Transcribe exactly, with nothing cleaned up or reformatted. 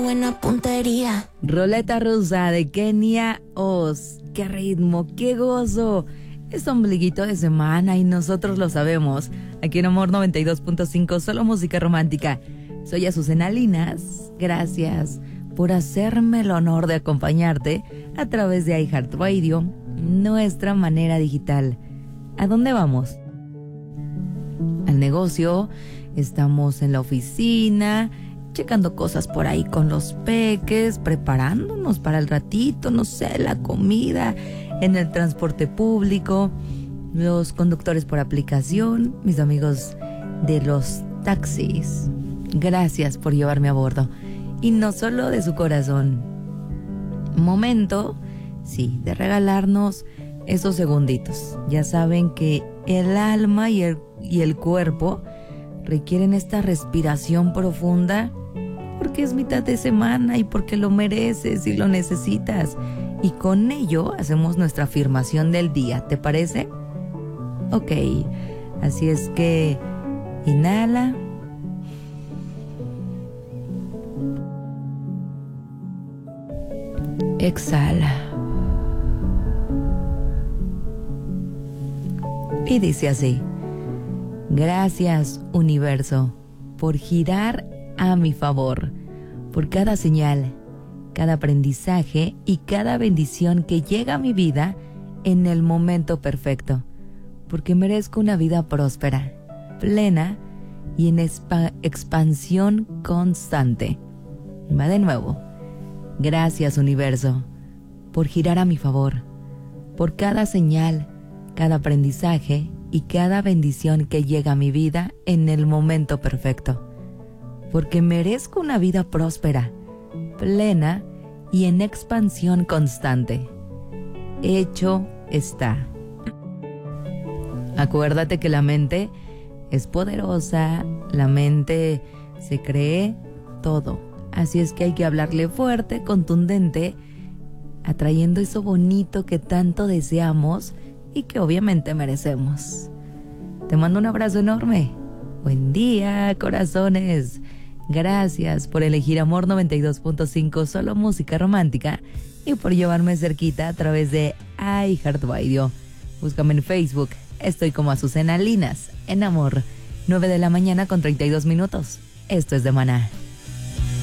buena puntería. Roleta rusa de Kenia Oz. ¡Qué ritmo! ¡Qué gozo! Es ombliguito de semana y nosotros lo sabemos. Aquí en Amor noventa y dos punto cinco, solo música romántica. Soy Azucena Linas. Gracias por hacerme el honor de acompañarte a través de iHeartRadio, nuestra manera digital. ¿A dónde vamos? Al negocio, estamos en la oficina, checando cosas por ahí con los peques, preparándonos para el ratito, no sé, la comida, en el transporte público, los conductores por aplicación, mis amigos de los taxis. Gracias por llevarme a bordo. Y no solo de su corazón. Momento, sí, de regalarnos esos segunditos. Ya saben que el alma y el, y el cuerpo requieren esta respiración profunda porque es mitad de semana y porque lo mereces y lo necesitas. Y con ello hacemos nuestra afirmación del día, ¿te parece? Ok, así es que inhala. Exhala. Y dice así: gracias, universo, por girar a mi favor, por cada señal, cada aprendizaje y cada bendición que llega a mi vida en el momento perfecto, porque merezco una vida próspera, plena y en expa- expansión constante. Va de nuevo. Gracias, universo, por girar a mi favor, por cada señal, cada aprendizaje y cada bendición que llega a mi vida en el momento perfecto, porque merezco una vida próspera, plena y en expansión constante. Hecho está. Acuérdate que la mente es poderosa, la mente se cree todo. Así es que hay que hablarle fuerte, contundente, atrayendo eso bonito que tanto deseamos y que obviamente merecemos. Te mando un abrazo enorme. Buen día, corazones. Gracias por elegir Amor noventa y dos punto cinco, solo música romántica, y por llevarme cerquita a través de iHeartRadio. Búscame en Facebook. Estoy como Azucena Linas, en Amor. nueve de la mañana con treinta y dos minutos. Esto es de Maná.